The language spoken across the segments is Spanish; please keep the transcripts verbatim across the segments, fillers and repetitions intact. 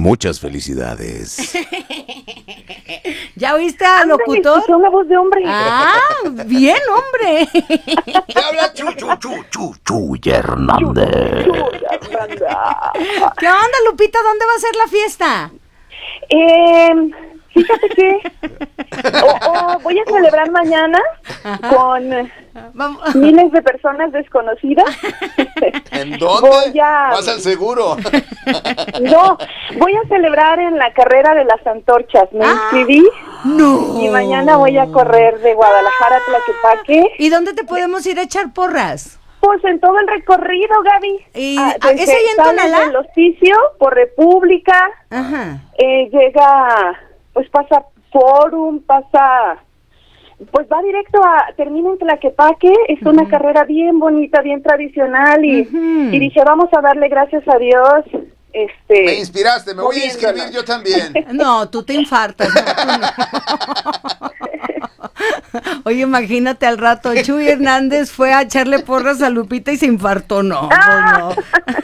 Muchas felicidades. ¿Ya oíste al locutor? Es una voz de hombre. Ah, bien, hombre. ¿Qué habla Chu, Chu, Chu, Chu, Chuy Hernández? ¿Qué onda, Lupita? ¿Dónde va a ser la fiesta? Eh, fíjate que oh, oh, voy a celebrar mañana con Vamos. miles de personas desconocidas. ¿En dónde? Voy a... Vas al seguro. No, voy a celebrar en la carrera de las antorchas. Me inscribí. No. Y mañana voy a correr de Guadalajara a Tlaquepaque. ¿Y dónde te podemos ir a echar porras? Pues en todo el recorrido, Gaby. ¿Y Ah, ah, es desde ahí en sales Tonalá? del Hospicio, por República, Ajá. eh, llega, pues pasa Forum, pasa, pues va directo a, termina en Tlaquepaque, es una carrera bien bonita, bien tradicional, y, Ujú. y dije, vamos a darle gracias a Dios, este... Me inspiraste, me voy a moviéndonos. inscribir yo también. No, tú te infartas. No, tú no. Oye, imagínate al rato, Chuy Hernández fue a echarle porras a Lupita y se infartó. No, pues no.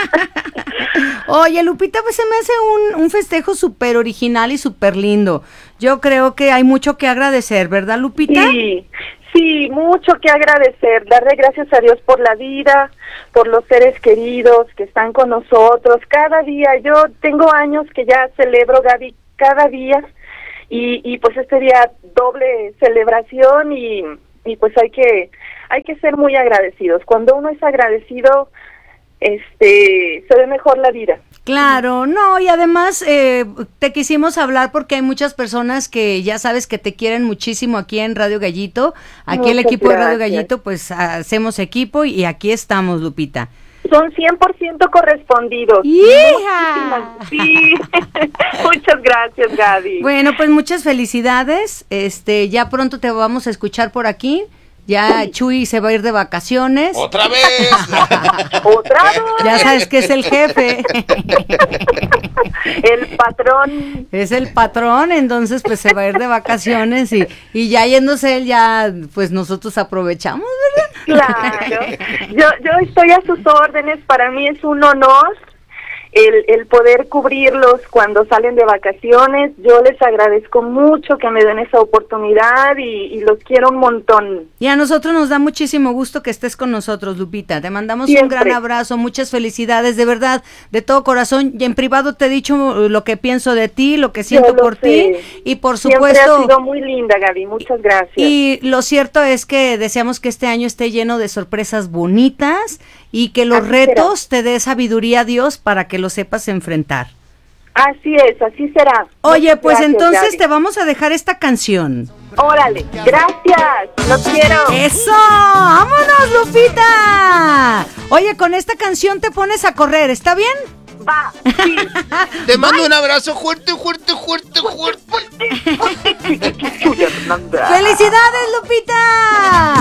Oye, Lupita, pues se me hace un, un festejo súper original y súper lindo. Yo creo que hay mucho que agradecer, ¿verdad, Lupita? Sí, sí, mucho que agradecer, darle gracias a Dios por la vida, por los seres queridos que están con nosotros cada día. Yo tengo años que ya celebro, Gaby, cada día, y, y pues este día doble celebración, y, y pues hay que hay que ser muy agradecidos. Cuando uno es agradecido, este se ve mejor la vida. Claro, no, y además eh, te quisimos hablar porque hay muchas personas que ya sabes que te quieren muchísimo aquí en Radio Gallito. Aquí el Muchas equipo de Radio gracias. Gallito, pues hacemos equipo y aquí estamos, Lupita. Son cien por ciento correspondidos. ¡Hija! Muchísimas- Sí, muchas gracias, Gaby. Bueno, pues muchas felicidades. Este, ya pronto te vamos a escuchar por aquí. Ya Chuy se va a ir de vacaciones. ¡Otra vez! ¿Otra vez? Ya sabes que es el jefe. El patrón. Es el patrón, entonces pues se va a ir de vacaciones y, y ya yéndose él, ya pues nosotros aprovechamos, ¿verdad? Claro. Yo, yo estoy a sus órdenes. Para mí es un honor el, el poder cubrirlos cuando salen de vacaciones. Yo les agradezco mucho que me den esa oportunidad y, y los quiero un montón. Y a nosotros nos da muchísimo gusto que estés con nosotros, Lupita. Te mandamos Siempre. un gran abrazo, muchas felicidades, de verdad, de todo corazón. Y en privado te he dicho lo que pienso de ti, lo que siento Yo lo por sé. ti. Y por Siempre supuesto... ha sido muy linda, Gaby. Muchas gracias. Y lo cierto es que deseamos que este año esté lleno de sorpresas bonitas y que los Así retos te dé sabiduría a Dios para que lo sepas enfrentar. Así es, así será. Oye, Muchas pues gracias, entonces Gaby. te vamos a dejar esta canción. Órale, gracias. Los quiero. ¡Eso! ¡Vámonos, Lupita! Oye, con esta canción te pones a correr, ¿está bien? Va, sí. Te mando un abrazo fuerte, fuerte, fuerte, fuerte. Chuy Hernández. ¡Felicidades, Lupita!